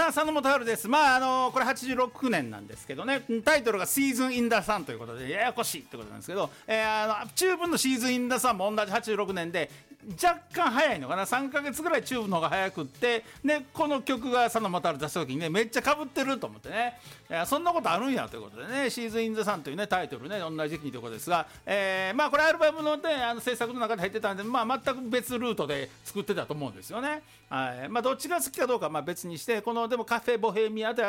佐野元春です。これ86年なんですけどね、タイトルがシーズンインダーサンということでややこしいってことなんですけど、中文のシーズンインダーサンも同じ86年で若干早いのかな、3ヶ月ぐらい中文の方が早くって、でこの曲が佐野元春出した時にね、めっちゃ被ってると思ってね、そんなことあるんやということでね、シーズンインダーサンというねタイトルね、同じ時期にということですが、これアルバムの、ね、制作の中で入ってたんで、全く別ルートで作ってたと思うんですよね。はい、どっちが好きかどうかは別にして、このでもカフェボヘミアで